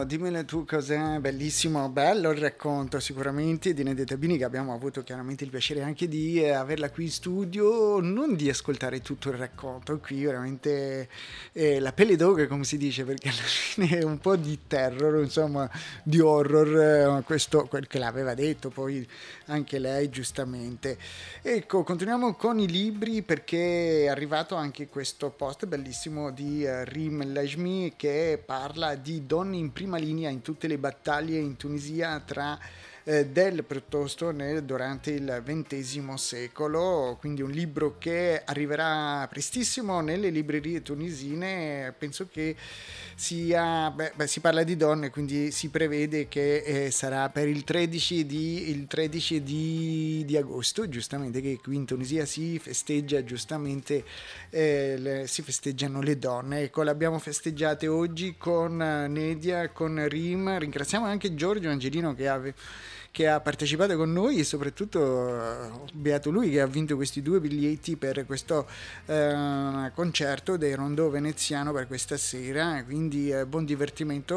dimmelo tu cos'è, bellissimo, bello il racconto sicuramente di Nedetta Bini, che abbiamo avuto chiaramente il piacere anche di averla qui in studio, non di ascoltare tutto il racconto, qui veramente la pelle d'oca come si dice, perché alla fine è un po' di terror, insomma di horror, questo quel che l'aveva detto poi anche lei giustamente. Ecco, continuiamo con i libri perché è arrivato anche questo post bellissimo di Rim Lajmi che parla di donne in prima linea in tutte le battaglie in Tunisia piuttosto durante il XX secolo, quindi un libro che arriverà prestissimo nelle librerie tunisine, penso che si parla di donne, quindi si prevede che sarà per il 13 di agosto, giustamente, che qui in Tunisia si festeggia giustamente, si festeggiano le donne. Ecco, le abbiamo festeggiate oggi con Nedia, con Rim. Ringraziamo anche Giorgio Angelino che ha partecipato con noi e soprattutto beato lui che ha vinto questi 2 biglietti per questo concerto del Rondò veneziano per questa sera, quindi buon divertimento